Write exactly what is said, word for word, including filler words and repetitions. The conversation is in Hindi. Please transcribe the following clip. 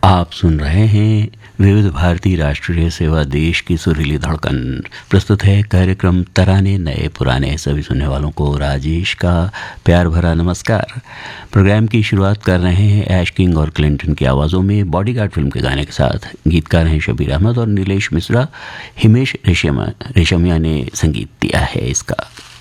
आप सुन रहे हैं विविध भारती राष्ट्रीय सेवा, देश की सुरीली धड़कन। प्रस्तुत है कार्यक्रम तराने नए पुराने। सभी सुनने वालों को राजेश का प्यार भरा नमस्कार। प्रोग्राम की शुरुआत कर रहे हैं ऐश किंग और क्लिंटन की आवाज़ों में बॉडीगार्ड फिल्म के गाने के साथ। गीतकार हैं शबीर अहमद और नीलेश मिश्रा। हिमेश रेशमिया रेशमिया ने संगीत दिया है इसका।